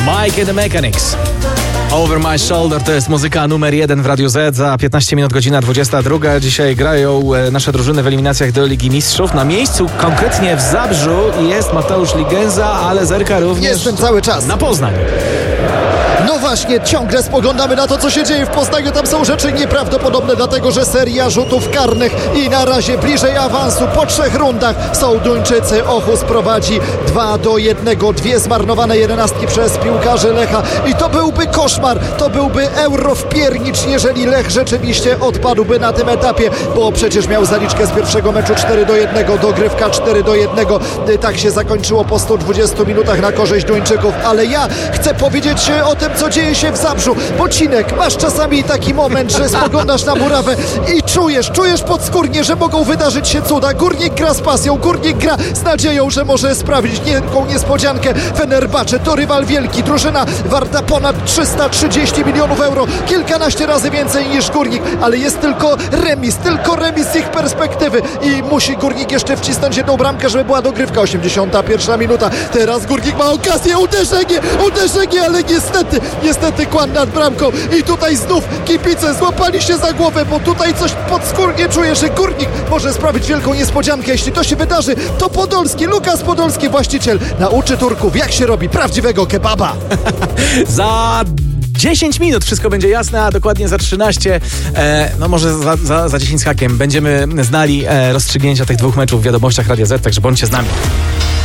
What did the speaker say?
Mike and the Mechanics. Over My Shoulder to jest muzyka numer 1 w Radiu Z. Za 15 minut, godzina 22. Dzisiaj grają nasze drużyny w eliminacjach do Ligi Mistrzów. Na miejscu, konkretnie w Zabrzu, jest Mateusz Ligenza, ale zerka również... Jestem cały czas na Poznań. No właśnie, ciągle spoglądamy na to, co się dzieje w Poznaniu. Tam są rzeczy nieprawdopodobne, dlatego że seria rzutów karnych i na razie bliżej awansu. Po 3 rundach są Duńczycy. Ochus prowadzi 2-1. 2 zmarnowane 11 przez piłkarzy Lecha i to byłby koszmar, to byłby eurowpiernicz, jeżeli Lech rzeczywiście odpadłby na tym etapie, bo przecież miał zaliczkę z pierwszego meczu 4-1, dogrywka 4-1. Tak się zakończyło po 120 minutach na korzyść Duńczyków, ale ja chcę powiedzieć o tym, co dzieje się w Zabrzu. Bocinek, masz czasami taki moment, że spoglądasz na murawę i czujesz podskórnie, że mogą wydarzyć się cuda. Górnik gra z pasją, Górnik gra z nadzieją, że może sprawić wielką niespodziankę. Fenerbahce to rywal wielki, drużyna warta ponad 330 milionów euro, kilkanaście razy więcej niż Górnik, ale jest tylko remis z ich perspektywy i musi Górnik jeszcze wcisnąć jedną bramkę, żeby była dogrywka. 81 minuta, teraz Górnik ma okazję, uderzenie, ale niestety kłan nad bramką i tutaj znów kibice złapali się za głowę, bo tutaj coś podskórnie czuję, że Górnik może sprawić wielką niespodziankę. Jeśli to się wydarzy, to Podolski, Lukas Podolski, właściciel, nauczy Turków, jak się robi prawdziwego kebaba. Za 10 minut wszystko będzie jasne, a dokładnie za 13, no może za 10 z hakiem będziemy znali rozstrzygnięcia tych 2 meczów w wiadomościach Radia Z, także bądźcie z nami.